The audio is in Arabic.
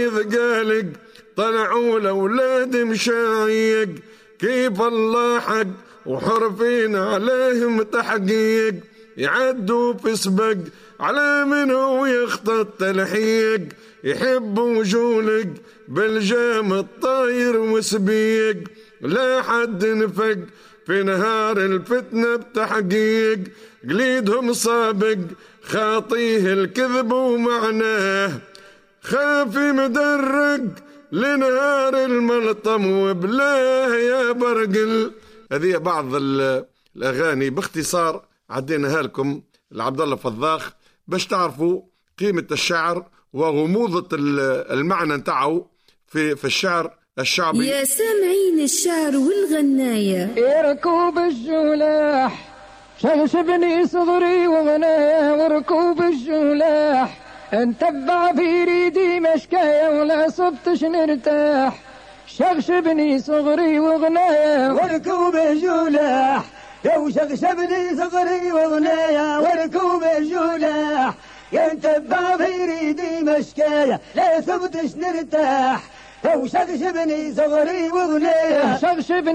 وايض قالق طلعوا الأولاد مشايق، كيف الله حق وحرفين عليهم تحقيق، يعدوا في سبق على من هو يخطط تلحيق، يحبوا جولق بالجام الطاير وسبيق، لا حد نفق في نهار الفتنة بتحقيق، قليدهم سابق خاطيه الكذب ومعناه، خافي مدرق لنهار الملطم وبلاه يا برقل. هذه بعض الأغاني باختصار عديناها لكم لعبد الله فضاخ باش تعرفوا قيمة الشعر وغموضة المعنى نتاعو في الشعر الشعبي. يا سامعين الشعر والغناية، ركوب الجلاح شغشبني صغري وغنايا، وركوب الجلاح انتبع في ريدي مشكايا ولا صبتش نرتاح، شغشبني صغري وغنايا وركوب الجلاح، يو شغشبني صغري وغنايا، وركوب الجلاح ينتبع في ريدي مشكايا لا صبتش نرتاح، يو شغشبني صغري وغنايا.